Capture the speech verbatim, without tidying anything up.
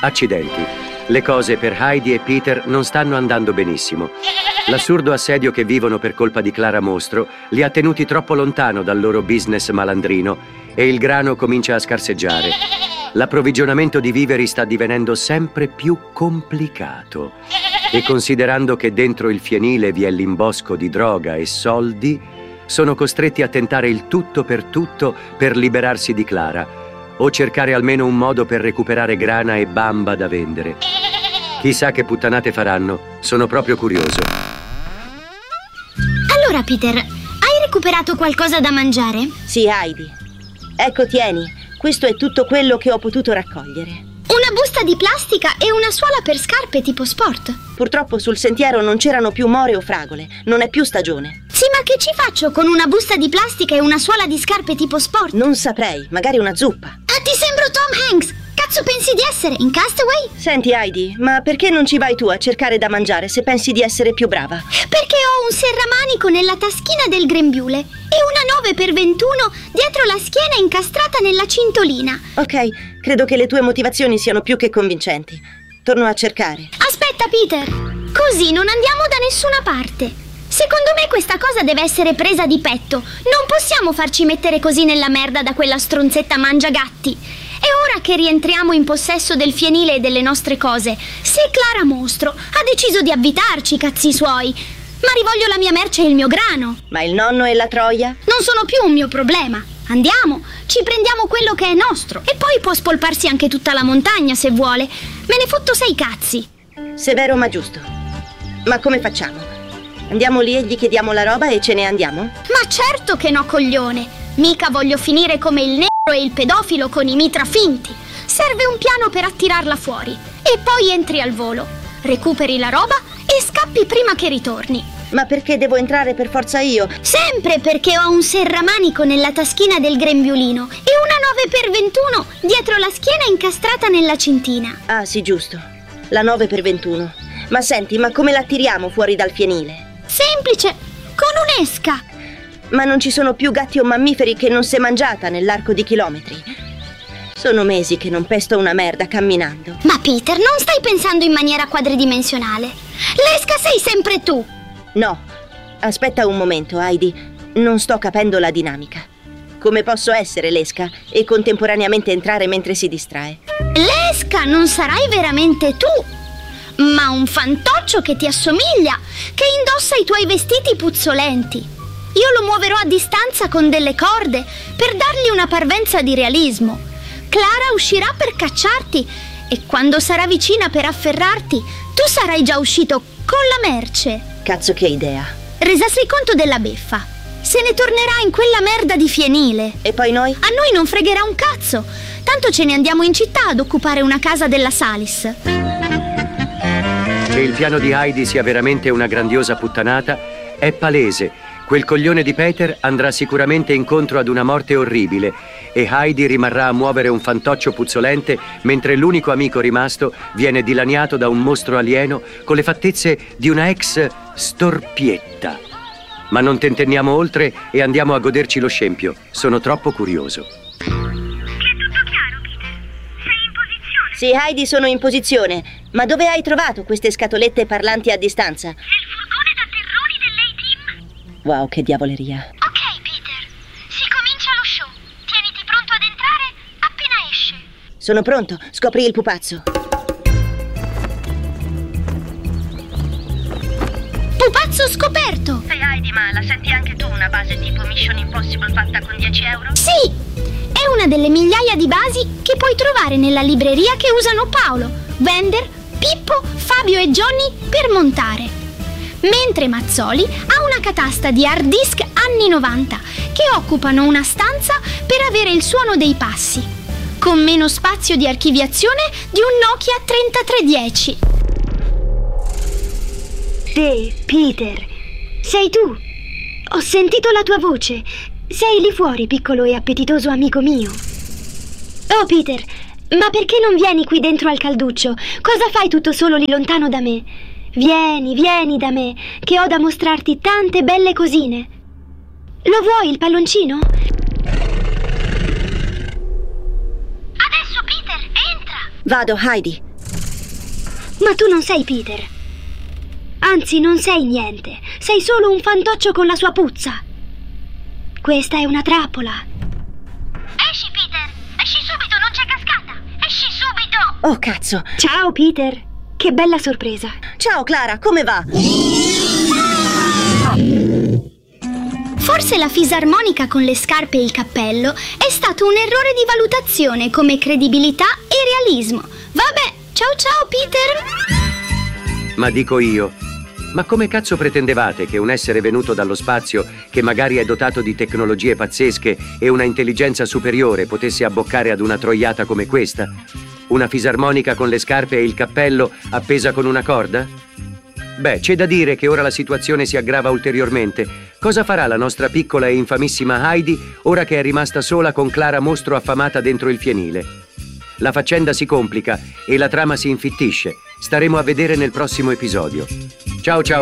Accidenti. Le cose per Heidi e Peter non stanno andando benissimo. L'assurdo assedio che vivono per colpa di Clara Mostro li ha tenuti troppo lontano dal loro business malandrino e il grano comincia a scarseggiare. L'approvvigionamento di viveri sta divenendo sempre più complicato e considerando che dentro il fienile vi è l'imbosco di droga e soldi, sono costretti a tentare il tutto per tutto per liberarsi di Clara o cercare almeno un modo per recuperare grana e bamba da vendere. Chissà che puttanate faranno, sono proprio curioso. Allora, Peter, hai recuperato qualcosa da mangiare? Sì, Heidi. Ecco, tieni, questo è tutto quello che ho potuto raccogliere. Una busta di plastica e una suola per scarpe tipo sport. Purtroppo sul sentiero non c'erano più more o fragole, non è più stagione. Sì, ma che ci faccio con una busta di plastica e una suola di scarpe tipo sport? Non saprei, magari una zuppa. Ah, ti sembro Tom Hanks! Cazzo pensi di essere, in Castaway? Senti, Heidi, ma perché non ci vai tu a cercare da mangiare se pensi di essere più brava? Perché ho un serramanico nella taschina del grembiule e una nove per ventuno dietro la schiena incastrata nella cintolina. Ok, credo che le tue motivazioni siano più che convincenti. Torno a cercare. Aspetta, Peter, così non andiamo da nessuna parte. Secondo me questa cosa deve essere presa di petto. Non possiamo farci mettere così nella merda da quella stronzetta mangiagatti. È ora che rientriamo in possesso del fienile e delle nostre cose. Se Clara Mostro ha deciso di avvitarci, cazzi suoi, ma rivoglio la mia merce e il mio grano. Ma il nonno e la troia? Non sono più un mio problema. Andiamo, ci prendiamo quello che è nostro. E poi può spolparsi anche tutta la montagna se vuole. Me ne fotto sei cazzi. Severo ma giusto. Ma come facciamo? Andiamo lì e gli chiediamo la roba e ce ne andiamo? Ma certo che no, coglione. Mica voglio finire come il nero e il pedofilo con i mitra finti. Serve un piano per attirarla fuori. E poi entri al volo, recuperi la roba e scappi prima che ritorni. Ma perché devo entrare per forza io? Sempre perché ho un serramanico nella taschina del grembiulino e una nove per ventuno dietro la schiena incastrata nella cintina. Ah sì, giusto. La nove per ventuno. Ma senti, ma come la tiriamo fuori dal fienile? Semplice, con un'esca. Ma non ci sono più gatti o mammiferi che non si è mangiata nell'arco di chilometri. Sono mesi che non pesto una merda camminando. Ma Peter, non stai pensando in maniera quadridimensionale. L'esca sei sempre tu. No, aspetta un momento, Heidi. Non sto capendo la dinamica. Come posso essere l'esca e contemporaneamente entrare mentre si distrae? L'esca non sarai veramente tu, ma un fantoccio che ti assomiglia, che indossa i tuoi vestiti puzzolenti. Io lo muoverò a distanza con delle corde per dargli una parvenza di realismo. Clara uscirà per cacciarti e quando sarà vicina per afferrarti, tu sarai già uscito con la merce. Cazzo, che idea. Resasi conto della beffa. Se ne tornerà in quella merda di fienile. E poi noi? A noi non fregherà un cazzo. Tanto ce ne andiamo in città ad occupare una casa della Salis. Che il piano di Heidi sia veramente una grandiosa puttanata è palese. Quel coglione di Peter andrà sicuramente incontro ad una morte orribile e Heidi rimarrà a muovere un fantoccio puzzolente mentre l'unico amico rimasto viene dilaniato da un mostro alieno con le fattezze di una ex storpietta. Ma non tentenniamo oltre e andiamo a goderci lo scempio. Sono troppo curioso. È tutto chiaro, Peter? Sei in posizione? Sì, Heidi, sono in posizione. Ma dove hai trovato queste scatolette parlanti a distanza? Nel furgone da terroni dell'A-Team. Wow, che diavoleria. Ok, Peter, si comincia lo show. Tieniti pronto ad entrare appena esce. Sono pronto, scopri il pupazzo. Pupazzo scoperto! Sei Heidi, ma la senti anche tu una base tipo Mission Impossible fatta con dieci euro? Sì! È una delle migliaia di basi che puoi trovare nella libreria che usano Paolo, Wender, Pippo, Fabio e Johnny per montare. Mentre Mazzoli ha una catasta di hard disk anni novanta che occupano una stanza per avere il suono dei passi, con meno spazio di archiviazione di un Nokia trentatré dieci. Te, Peter, sei tu? Ho sentito la tua voce. Sei lì fuori, piccolo e appetitoso amico mio. Oh, Peter, ma perché non vieni qui dentro al calduccio? Cosa fai tutto solo lì lontano da me? Vieni, vieni da me, che ho da mostrarti tante belle cosine. Lo vuoi il palloncino? Adesso, Peter, entra! Vado, Heidi. Ma tu non sei Peter. Anzi, non sei niente. Sei solo un fantoccio con la sua puzza. Questa è una trappola. Esci, Peter! Esci subito, non c'è cascata! Esci subito! Oh, cazzo! Ciao, Peter. Che bella sorpresa. Ciao, Clara, come va? Forse la fisarmonica con le scarpe e il cappello è stato un errore di valutazione come credibilità e realismo. Vabbè, ciao ciao, Peter! Ma dico io, ma come cazzo pretendevate che un essere venuto dallo spazio, che magari è dotato di tecnologie pazzesche e una intelligenza superiore, potesse abboccare ad una troiata come questa? Una fisarmonica con le scarpe e il cappello appesa con una corda? Beh, c'è da dire che ora la situazione si aggrava ulteriormente. Cosa farà la nostra piccola e infamissima Heidi ora che è rimasta sola con Clara mostro affamata dentro il fienile? La faccenda si complica e la trama si infittisce. Staremo a vedere nel prossimo episodio. Ciao ciao!